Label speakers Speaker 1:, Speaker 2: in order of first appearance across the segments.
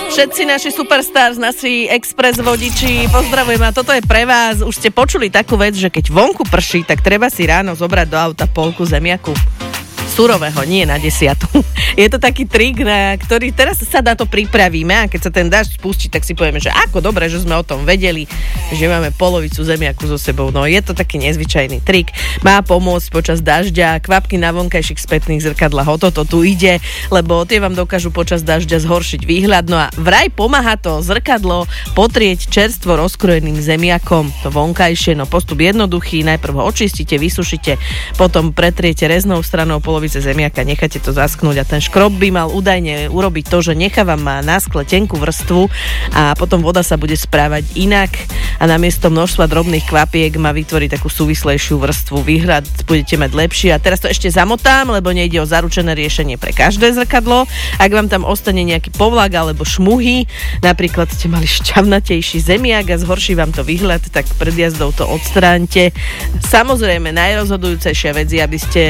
Speaker 1: Všetci naši superstars, naši express vodiči, pozdravujem a toto je pre vás. Už ste počuli takú vec, že keď vonku prší, tak treba si ráno zobrať do auta polku zemiaku. Surového, nie na 10. Je to taký trik, na ktorý teraz sa na to pripravíme a keď sa ten dážď spustí, tak si povieme, že ako dobre, že sme o tom vedeli, že máme polovicu zemiaku so sebou. No je to taký nezvyčajný trik. Má pomôcť počas dažďa, kvapky na vonkajších spätných zrkadlách, o toto tu ide, lebo tie vám dokážu počas dažďa zhoršiť výhľad. No a vraj pomáha to zrkadlo potrieť čerstvo rozkrojeným zemiakom. To vonkajšie, no postup jednoduchý, najprv ho očistíte, vysušite, potom pretriete reznou stranou polovice zemiaka, necháte to zaschnúť a ten škrob by mal údajne urobiť to, že necháva na skle tenkú vrstvu a potom voda sa bude správať inak a namiesto množstva drobných kvapiek má vytvoriť takú súvislejšiu vrstvu. Výhľad budete mať lepší a teraz to ešte zamotám, lebo nejde o zaručené riešenie pre každé zrkadlo. Ak vám tam ostane nejaký povlak alebo šmuhy, napríklad ste mali šťavnatejší zemiak a zhorší vám to výhľad, tak pred jazdou to odstráňte. Samozrejme, najrozhodujúcejšia vec je, aby ste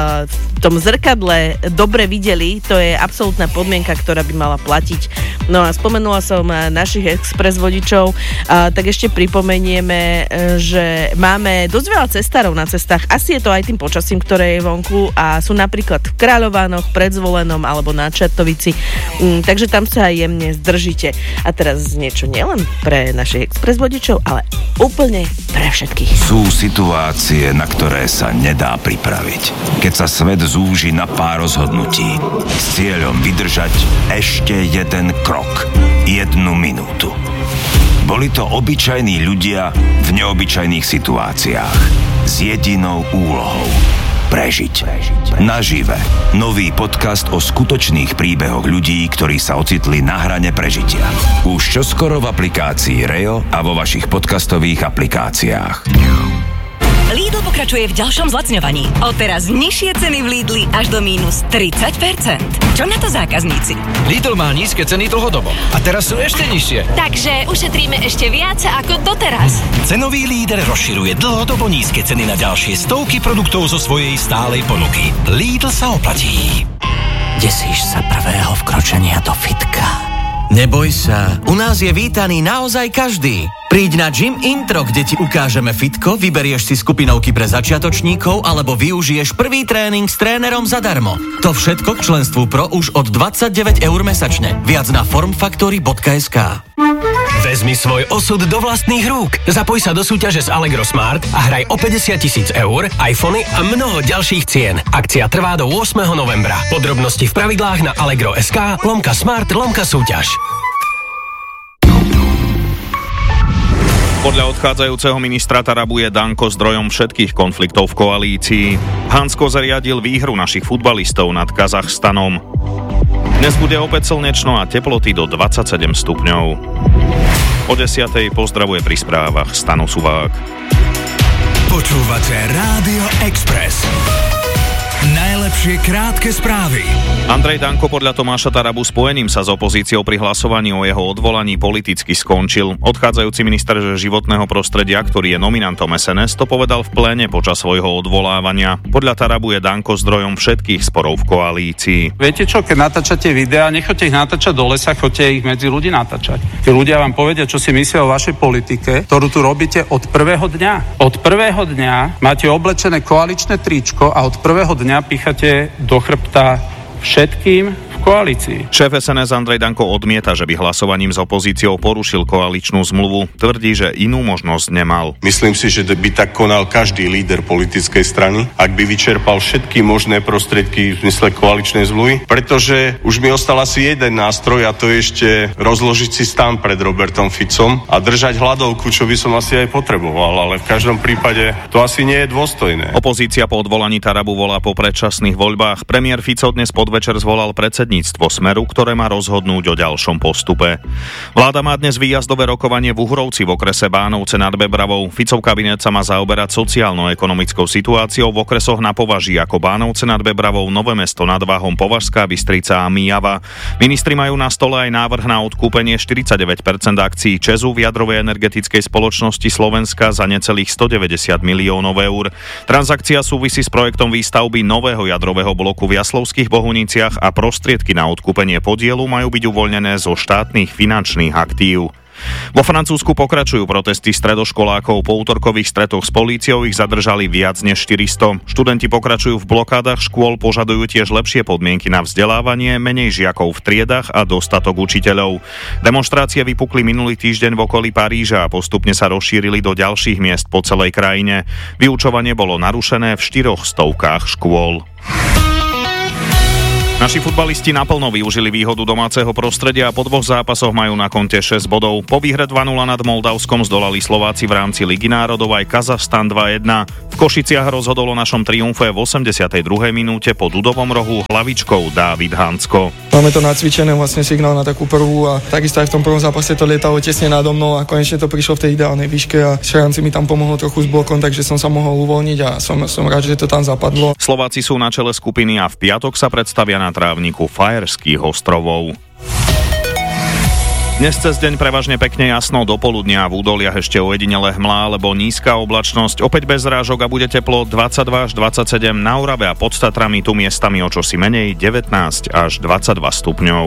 Speaker 1: v tom zrkadle dobre videli, to je absolútna podmienka, ktorá by mala platiť. No a spomenula som našich express vodičov, tak ešte pripomenieme, že máme dosť veľa cestárov na cestách, asi je to aj tým počasím, ktoré je vonku a sú napríklad v Kráľovánoch, Predzvolenom alebo na Čertovici, takže tam sa aj jemne zdržíte. A teraz niečo nielen pre našich express vodičov, ale úplne pre všetkých.
Speaker 2: Sú situácie, na ktoré sa nedá pripraviť. Keď sa svet zúži na pár rozhodnutí s cieľom vydržať ešte jeden krok, 1 minútu. Boli to obyčajní ľudia v neobyčajných situáciách s jedinou úlohou prežiť. Nažive. Nový podcast o skutočných príbehoch ľudí, ktorí sa ocitli na hrane prežitia. Už čoskoro v aplikácii Reo a vo vašich podcastových aplikáciách.
Speaker 3: Lidl pokračuje v ďalšom zlacňovaní. Odteraz nižšie ceny v Lidli až do mínus 30%. Čo na to zákazníci?
Speaker 4: Lidl má nízke ceny dlhodobo a teraz sú ešte nižšie.
Speaker 5: Takže ušetríme ešte viac ako doteraz.
Speaker 6: Cenový líder rozširuje dlhodobo nízke ceny na ďalšie stovky produktov zo svojej stálej ponuky. Lidl sa oplatí.
Speaker 7: Desíš sa prvého vkročenia do fitka? Neboj sa, u nás je vítaný naozaj každý. Príď na Gym Intro, kde ti ukážeme fitko, vyberieš si skupinovky pre začiatočníkov alebo využiješ prvý tréning s trénerom zadarmo. To všetko k členstvu Pro už od 29 € mesačne. Viac na formfactory.sk.
Speaker 6: Vezmi svoj osud do vlastných rúk. Zapoj sa do súťaže z Allegro Smart a hraj o 50 000 €, iPhony a mnoho ďalších cien. Akcia trvá do 8. novembra. Podrobnosti v pravidlách na allegro.sk/smart/súťaž.
Speaker 8: Podľa odchádzajúceho ministra Tarabu je Danko zdrojom všetkých konfliktov v koalícii. Hansko zariadil výhru našich futbalistov nad Kazachstanom. Dnes bude opäť slnečno a teploty do 27 stupňov. O 10:00 pozdravuje pri správach Stano Suvák.
Speaker 9: Počúvate Rádio Express. Najlepšie krátke správy.
Speaker 8: Andrej Danko podľa Tomáša Tarabu spojením sa s opozíciou pri hlasovaní o jeho odvolaní politicky skončil. Odchádzajúci minister životného prostredia, ktorý je nominantom SNS, to povedal v pléne počas svojho odvolávania. Podľa Tarabu je Danko zdrojom všetkých sporov v koalícii.
Speaker 10: Viete čo, keď natáčate videá, nechoďte ich natáčať do lesa, choďte ich medzi ľudí natáčať. Tí ľudia vám povedia, čo si myslia o vašej politike, ktorú tu robíte od prvého dňa. Od prvého dňa máte oblečené koaličné tričko a od prvého dňa píchate do chrbta všetkým v koalícii.
Speaker 8: Šéf SNS Andrej Danko odmieta, že by hlasovaním s opozíciou porušil koaličnú zmluvu. Tvrdí, že inú možnosť nemal.
Speaker 11: Myslím si, že by tak konal každý líder politickej strany, ak by vyčerpal všetky možné prostriedky v zmysle koaličnej zmluvy, pretože už mi ostal asi jeden nástroj a to je ešte rozložiť si stan pred Robertom Ficom a držať hladovku, čo by som asi aj potreboval, ale v každom prípade to asi nie je dôstojné.
Speaker 8: Opozícia po odvolaní Tarabu volá po predčasných voľbách. Premiér Fico dnes podvečer zvolal predsedníctvo Smeru, ktoré má rozhodnúť o ďalšom postupe. Vláda má dnes výjazdové rokovanie v Uhrovci v okrese Bánovce nad Bebravou. Ficov kabinet sa má zaoberať sociálno-ekonomickou situáciou v okresoch na Považí ako Bánovce nad Bebravou, Nové Mesto nad Váhom, Považská Bystrica a Myjava. Ministri majú na stole aj návrh na odkúpenie 49% akcií ČEZu v jadrovej energetickej spoločnosti Slovenska za necelých 190 miliónov eur. Transakcia súvisí s projektom výstavby nového jadrového bloku v Jaslovských Bohuniciach Košíciniciach a prostriedky na odkúpenie podielu majú byť uvoľnené zo štátnych finančných aktív. Vo Francúzsku pokračujú protesty stredoškolákov. Po útorkových stretoch s políciou ich zadržali viac než 400. Študenti pokračujú v blokádach škôl, požadujú tiež lepšie podmienky na vzdelávanie, menej žiakov v triedach a dostatok učiteľov. Demonštrácie vypukli minulý týždeň v okolí Paríža a postupne sa rozšírili do ďalších miest po celej krajine. Vyučovanie bolo narušené v 400 škôl. Naši futbalisti naplno využili výhodu domáceho prostredia a po 2 zápasoch majú na konte 6 bodov. Po výhre 2-0 nad Moldavskom zdolali Slováci v rámci Ligy národov aj Kazachstan 2-1. V Košiciach rozhodol o našom triumfe v 82. minúte po ľudovom rohu hlavičkou Dávid Hancko.
Speaker 12: Máme to nacvičené, vlastne signál na takú prvú a takisto aj v tom prvom zápase to lietalo tesne nado mnou a konečne to prišlo v tej ideálnej výške a Šeranci mi tam pomohol trochu s blokom, takže som sa mohol uvoľniť a som rád, že to tam zapadlo.
Speaker 8: Slováci sú na čele skupiny a v piatok sa predstavia na trávniku Fajerských ostrovov. Dnes cez deň prevažne pekne jasno, do poludnia v údoliach ešte ojedinele hmla alebo nízka oblačnosť, opäť bez zrážok a bude teplo 22 až 27 na Orave a pod Tatrami, tu miestami o čosi menej 19 až 22 stupňov.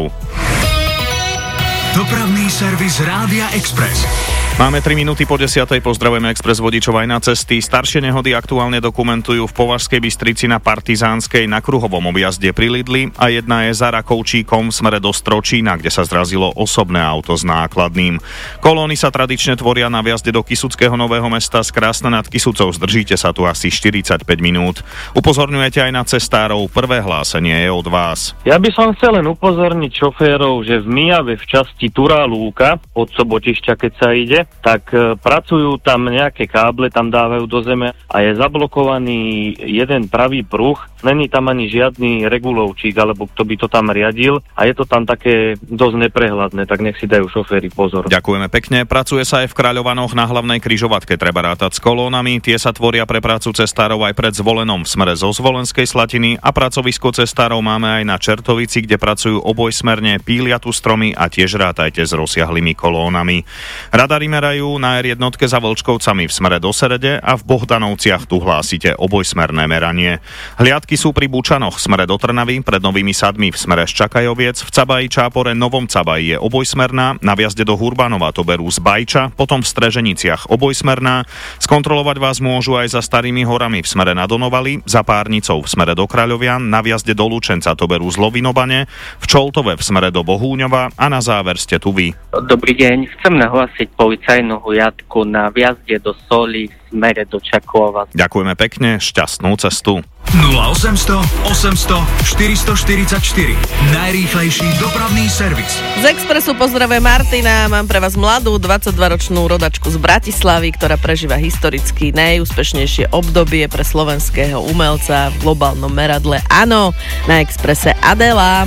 Speaker 9: Dopravný servis Rádia Express.
Speaker 8: Máme 3 minúty po 10. Pozdravujeme Express vodičov aj na cesty. Staršie nehody aktuálne dokumentujú v Považskej Bystrici na Partizánskej na kruhovom objazde pri Lidli a jedna je za Rakovčíkom v smere do Stročína, kde sa zrazilo osobné auto s nákladným. Kolóny sa tradične tvoria na vjazde do Kysuckého Nového Mesta z Krásna nad Kysucou. Zdržíte sa tu asi 45 minút. Upozorňujete aj na cestárov. Prvé hlásenie je od vás.
Speaker 13: Ja by som chcel len upozorniť šoférov, že v Mijave v časti Turá Lúka od Sobotišťa, keď sa ide, tak pracujú tam nejaké káble, tam dávajú do zeme a je zablokovaný jeden pravý pruh, není tam ani žiadny regulovčík, alebo kto by to tam riadil a je to tam také dosť neprehľadné, tak nech si dajú šoféri pozor.
Speaker 8: Ďakujeme pekne. Pracuje sa aj v Kráľovanoch na hlavnej križovatke, treba rátať s kolónami, tie sa tvoria pre prácu cestárov aj pred Zvolenom v smere zo Zvolenskej Slatiny a pracovisko cestárov máme aj na Čertovici, kde pracujú obojsmerne, pília tu stromy a tiež rátajte s rozsiahlými kolónami. Radari merajú na R1 za Vlčkovcami v smere do Serede a v Bohdanovciach tu hlásite obojsmerné meranie. Hliadky sú pri Bučanoch v smere do Trnavy, pred Novými Sadmi v smere z Čakajoviec, v Cabaji Čápore Novom Cabaji je obojsmerná, na vjazde do Hurbanova to berú z Bajča, potom v Streženiciach obojsmerná. Skontrolovať vás môžu aj za Starými horami v smere na Donovali, za Párnicou v smere do Kráľovian, na vjazde do Lučenca to berú z Lovinobane, v Čoltove v smere do Bohúňova a na záver ste tu vy.
Speaker 14: Dobrý deň, chcem nahlásiť policajnú hliadku na vjazde do Soli v smere do Čakova.
Speaker 8: Ďakujeme pekne, šťastnú cestu.
Speaker 9: 0800 800 444. Najrýchlejší dopravný servis.
Speaker 1: Z Expressu pozdravuje Martina. Mám pre vás mladú 22-ročnú rodačku z Bratislavy, ktorá prežíva historicky najúspešnejšie obdobie pre slovenského umelca v globálnom meradle. Áno, na Expresse Adela.